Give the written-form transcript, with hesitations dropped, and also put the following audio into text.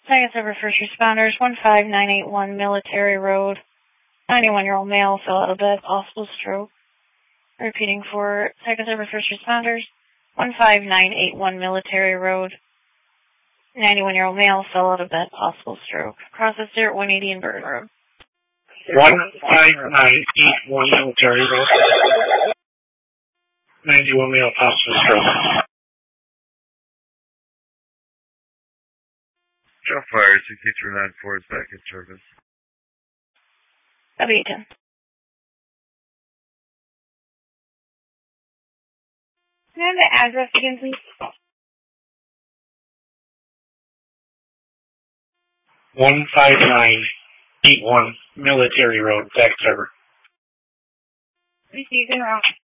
Second Server First Responders, 15981 Military Road. 91-year-old male fell out of bed, possible stroke. Repeating for Second Server First Responders, 15981 Military Road. 91-year-old male fell out of bed, possible stroke. Cross the stair at 180 in Burton Road. 15981 Military Road. 91 male, possible stroke. Joe Fire 6394 is back in service. W10. Can I have the address again, please? 15981 Military Road, back server. Received and route.